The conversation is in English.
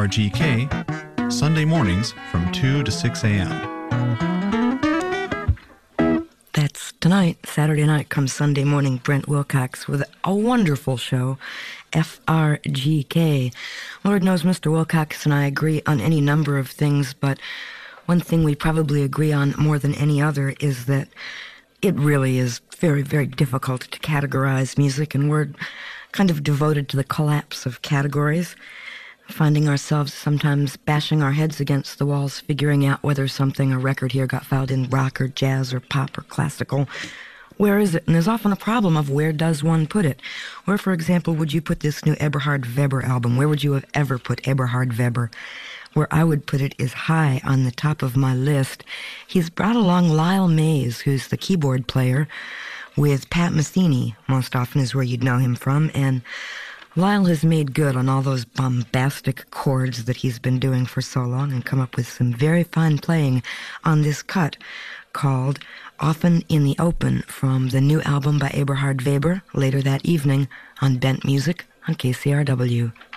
FRGK, Sunday mornings from 2 to 6 a.m. That's tonight. Saturday night comes Sunday morning, Brent Wilcox with a wonderful show, FRGK. Lord knows Mr. Wilcox and I agree on any number of things, but one thing we probably agree on more than any other is that it really is very, very difficult to categorize music, and we're kind of devoted to the collapse of categories, finding ourselves sometimes bashing our heads against the walls, figuring out whether a record here got filed in rock or jazz or pop or classical. Where is it? And there's often a problem of where does one put it? Where, for example, would you put this new Eberhard Weber album? Where would you have ever put Eberhard Weber? Where I would put it is high on the top of my list. He's brought along Lyle Mays, who's the keyboard player, with Pat Metheny, most often is where you'd know him from, and Lyle has made good on all those bombastic chords that he's been doing for so long and come up with some very fine playing on this cut called Often in the Open from the new album by Eberhard Weber later that evening on Bent Music on KCRW.